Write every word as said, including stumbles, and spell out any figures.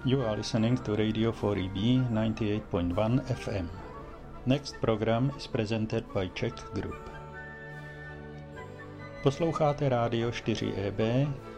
You are listening to Radio four E B ninety-eight point one F M. Next program is presented by Czech Group. Posloucháte Rádio four E B,